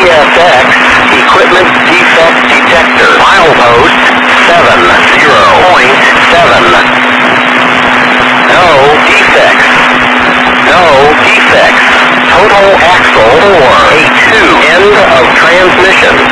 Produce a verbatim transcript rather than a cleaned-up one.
S X, equipment defect detector. Milepost seven zero point seven. No defects. No defects. Total axle four eight two. End of transmission.